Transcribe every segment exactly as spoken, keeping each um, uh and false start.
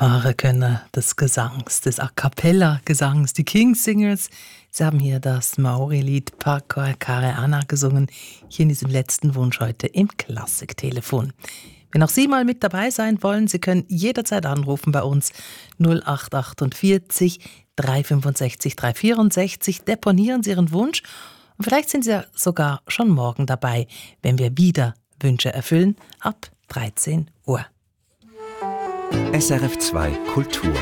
wahre Könner des Gesangs, des A-Cappella-Gesangs, die Kingsingers. Sie haben hier das Maori-Lied Pakua Kare Ana gesungen, hier in diesem letzten Wunsch heute im Klassiktelefon. Wenn auch Sie mal mit dabei sein wollen, Sie können jederzeit anrufen bei uns null acht achtundvierzig, dreihundertfünfundsechzig, dreihundertvierundsechzig. Deponieren Sie Ihren Wunsch und vielleicht sind Sie ja sogar schon morgen dabei, wenn wir wieder Wünsche erfüllen ab dreizehn Uhr. S R F zwei Kultur.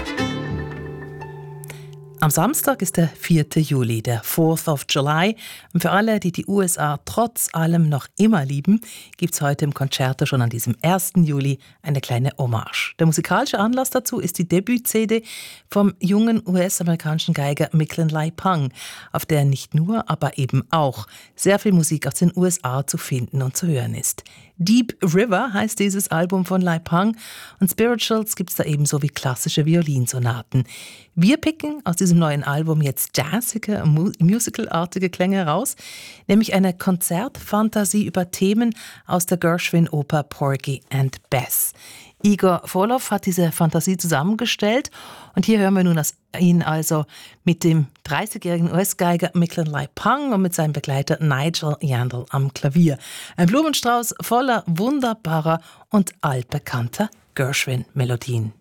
Am Samstag ist der vierte Juli, der fourth of July. Und für alle, die die U S A trotz allem noch immer lieben, gibt es heute im Concerto schon an diesem ersten Juli eine kleine Hommage. Der musikalische Anlass dazu ist die Debüt-C D vom jungen U S-amerikanischen Geiger Micklin Laipang, auf der nicht nur, aber eben auch sehr viel Musik aus den U S A zu finden und zu hören ist. Deep River heißt dieses Album von Laipang und Spirituals gibt es da ebenso wie klassische Violinsonaten. Wir picken aus diesem neuen Album jetzt jazzige, mu- musicalartige Klänge heraus, nämlich eine Konzertfantasie über Themen aus der Gershwin-Oper Porgy and Bess. Igor Volov hat diese Fantasie zusammengestellt und hier hören wir nun ihn also mit dem dreißigjährigen U S-Geiger Micklin Laipang und mit seinem Begleiter Nigel Yandel am Klavier. Ein Blumenstrauß voller wunderbarer und altbekannter Gershwin-Melodien.